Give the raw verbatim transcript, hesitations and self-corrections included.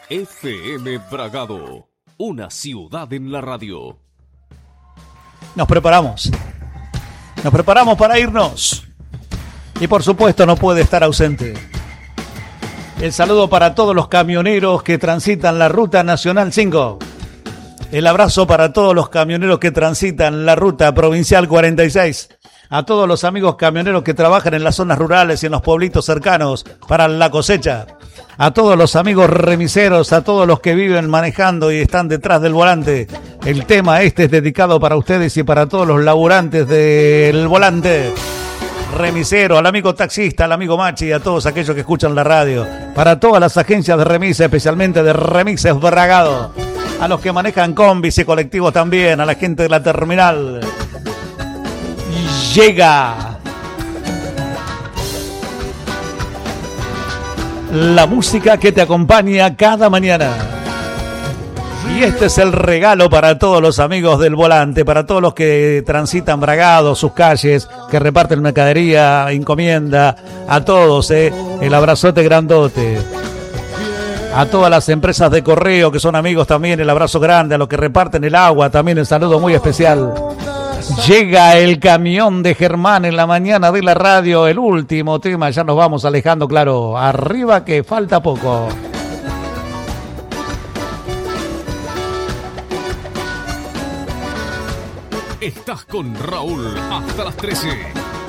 F M Bragado, una ciudad en la radio. Nos preparamos. Nos preparamos para irnos. Y por supuesto no puede estar ausente el saludo para todos los camioneros que transitan la Ruta Nacional cinco. El abrazo para todos los camioneros que transitan la Ruta Provincial cuarenta y seis. A todos los amigos camioneros que trabajan en las zonas rurales y en los pueblitos cercanos para la cosecha. A todos los amigos remiseros, a todos los que viven manejando y están detrás del volante. El tema este es dedicado para ustedes y para todos los laburantes del volante. Remisero, al amigo taxista, al amigo machi y a todos aquellos que escuchan la radio. Para todas las agencias de remisa, especialmente de Remises Bragado. A los que manejan combis y colectivos también, a la gente de la terminal. Llega la música que te acompaña cada mañana. Y este es el regalo para todos los amigos del volante, para todos los que transitan Bragado, sus calles, que reparten mercadería, encomienda, a todos, eh, el abrazote grandote. A todas las empresas de correo que son amigos también, el abrazo grande, a los que reparten el agua, también el saludo muy especial. Llega el camión de Germán en la mañana de la radio, el último tema, ya nos vamos alejando, claro, arriba que falta poco. Estás con Raúl hasta las trece.